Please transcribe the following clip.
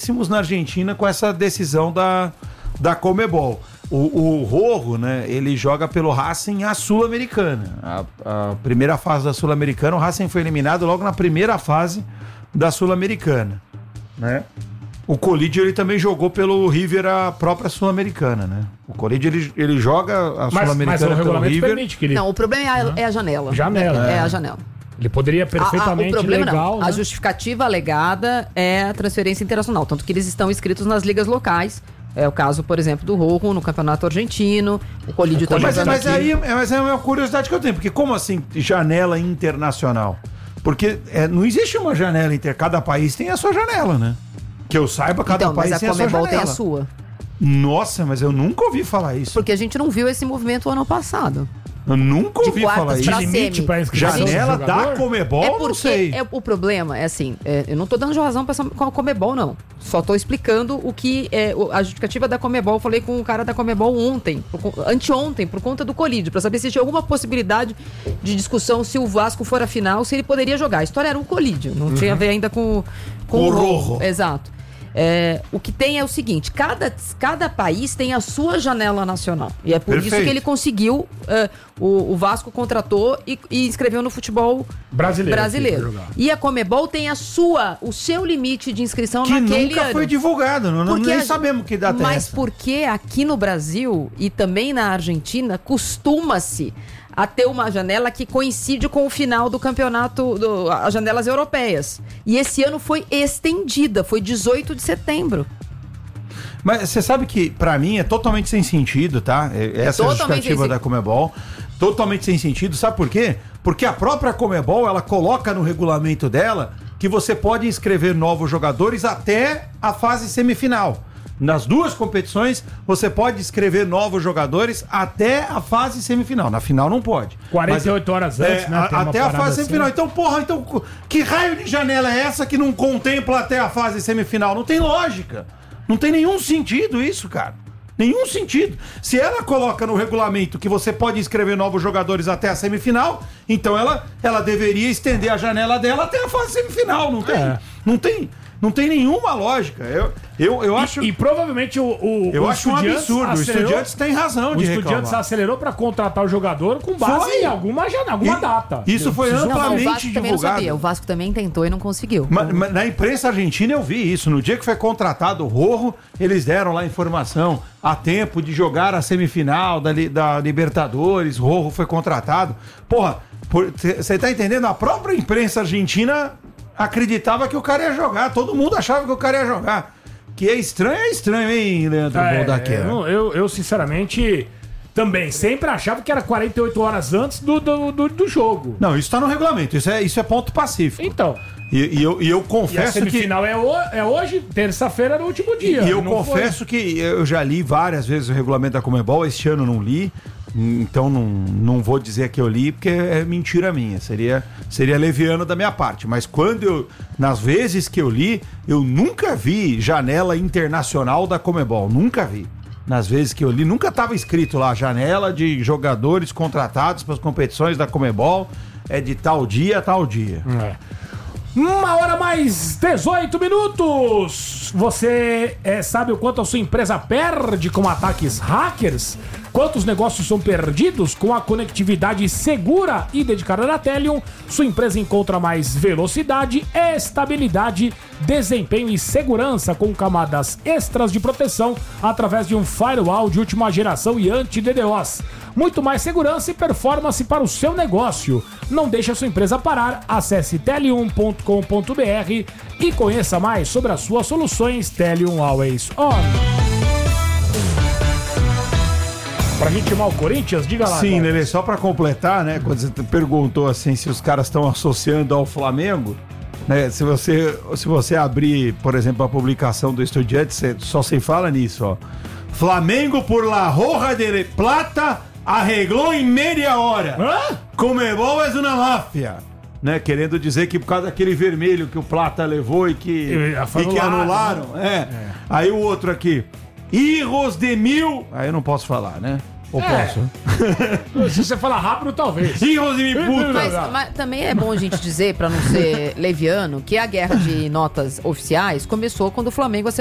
péssimos na Argentina com essa decisão da Conmebol. O Rojo, né, ele joga pelo Racing a Sul-Americana. A primeira fase da Sul-Americana, o Racing foi eliminado logo na primeira fase da Sul-Americana, né? O Colidio, ele também jogou pelo River a própria Sul-Americana, né? O Colidio, ele joga a Sul-Americana pelo River. Permite que ele... Não, o problema é a janela. É a janela. Ele poderia perfeitamente o problema legal... Não. Né? A justificativa alegada é a transferência internacional, tanto que eles estão inscritos nas ligas locais. É o caso, por exemplo, do Rojo no Campeonato Argentino, o Colidio também. Mas é uma curiosidade que eu tenho, porque como assim janela internacional? Porque não existe uma janela cada país tem a sua janela, né? Que eu saiba, cada país tem a sua janela. Mas a Conmebol tem a sua. Nossa, mas eu nunca ouvi falar isso. Porque a gente não viu esse movimento ano passado. Eu nunca ouvi falar isso. Limite pra inscrição janela da Conmebol, não sei. O problema é assim, eu não tô dando razão com a Conmebol, não. Só tô explicando o que é a justificativa da Conmebol. Eu falei com o cara da Conmebol anteontem, por conta do Colidio, pra saber se tinha alguma possibilidade de discussão se o Vasco for a final, se ele poderia jogar. A história era o Colidio, não tinha a ver ainda com o Rojo. Exato. O que tem é o seguinte, cada país tem a sua janela nacional. E é por isso que ele conseguiu, o Vasco contratou e inscreveu no futebol brasileiro. E a Conmebol tem o seu limite de inscrição que naquele nunca ano. Foi divulgado, nem sabemos que data é essa. Mas porque aqui no Brasil e também na Argentina costuma-se a ter uma janela que coincide com o final do campeonato, as janelas europeias. E esse ano foi estendida, foi 18 de setembro. Mas você sabe que, pra mim, é totalmente sem sentido, tá? Essa é a justificativa da Conmebol. Totalmente sem sentido. Sabe por quê? Porque a própria Conmebol, ela coloca no regulamento dela que você pode inscrever novos jogadores até a fase semifinal. Nas duas competições, você pode inscrever novos jogadores até a fase semifinal. Na final não pode. 48 horas antes, né? Até a fase semifinal. Então, que raio de janela é essa que não contempla até a fase semifinal? Não tem lógica. Não tem nenhum sentido isso, cara. Nenhum sentido. Se ela coloca no regulamento que você pode inscrever novos jogadores até a semifinal, então ela deveria estender a janela dela até a fase semifinal. Não tem nenhuma lógica. Eu acho. E provavelmente eu acho um absurdo. O Estudiantes tem razão de reclamar. O Estudiantes acelerou para contratar o jogador com base em alguma data. Isso foi amplamente divulgado. O Vasco também tentou e não conseguiu. Mas na imprensa argentina eu vi isso. No dia que foi contratado o Rojo, eles deram lá informação a tempo de jogar a semifinal da Libertadores. O Rojo foi contratado. Você tá entendendo? A própria imprensa argentina acreditava que o cara ia jogar. Todo mundo achava que o cara ia jogar. Que é estranho, hein, Leandro Boldaquera? Eu sinceramente, também sempre achava que era 48 horas antes do jogo. Não, isso tá no regulamento. Isso é ponto pacífico. Então. E eu confesso que... a semifinal é hoje, terça-feira no último dia. E eu confesso que eu já li várias vezes o regulamento da Conmebol. Este ano não li. Então não vou dizer que eu li, porque é mentira minha, seria leviano da minha parte, mas nas vezes que eu li, eu nunca vi janela internacional da Conmebol, nunca vi. Nas vezes que eu li, nunca estava escrito lá, janela de jogadores contratados para as competições da Conmebol, é de tal dia a tal dia. 1h mais 18 minutos. Você sabe o quanto a sua empresa perde com ataques hackers? Quantos negócios são perdidos? Com a conectividade segura e dedicada da Telium, sua empresa encontra mais velocidade, estabilidade, desempenho e segurança com camadas extras de proteção através de um firewall de última geração e anti-DDoS. Muito mais segurança e performance para o seu negócio. Não deixe a sua empresa parar. Acesse telium.com.br e conheça mais sobre as suas soluções Telium Always On. Pra gente chamar o Corinthians, diga lá. Sim, Lelê, só pra completar, né? Quando você perguntou assim se os caras estão associando ao Flamengo, né? Se você abrir, por exemplo, a publicação do Estudiantes, só se fala nisso, ó. Flamengo por La Roja de Plata arreglou em meia hora. Conmebol é uma máfia. Né, querendo dizer que por causa daquele vermelho que o Plata levou e que anularam. Né? Aí o outro aqui. Hijos de mil. Aí eu não posso falar, né? Ou posso? Se você falar rápido, talvez. Hijos de mil puta. Mas também é bom a gente dizer, pra não ser leviano, que a guerra de notas oficiais começou quando o Flamengo